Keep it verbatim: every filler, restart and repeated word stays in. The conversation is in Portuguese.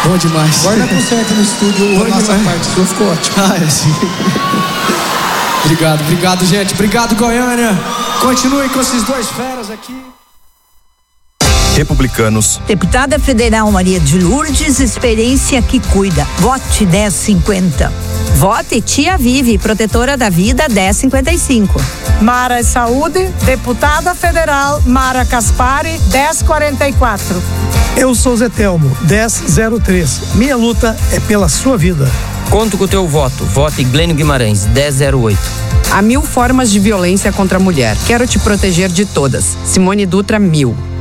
Bom demais. Guarda com certo no estúdio. Bom a nossa demais. parte sua ficou ótimo. Ah, é sim. Obrigado, obrigado, gente. Obrigado, Goiânia. Continuem com esses dois feras aqui. Republicanos. Deputada Federal Maria de Lourdes, experiência que cuida. Vote dez cinquenta. Vote Tia Vive, protetora da vida dez cinquenta e cinco. Mara Saúde, deputada federal Mara Caspari, dez quarenta e quatro. Eu sou Zé Telmo, dez zero três. Minha luta é pela sua vida. Conto com o teu voto. Vote Glênio Guimarães, dez zero oito. Há mil formas de violência contra a mulher. Quero te proteger de todas. Simone Dutra, mil.